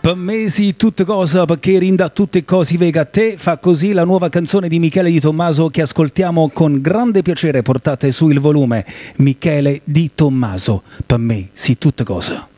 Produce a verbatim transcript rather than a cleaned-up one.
Per me sì, tutte cose, perché rinda tutte cose vega a te, fa così la nuova canzone di Michele Di Tommaso che ascoltiamo con grande piacere, portate su il volume. Michele Di Tommaso, per me sì, tutte cose.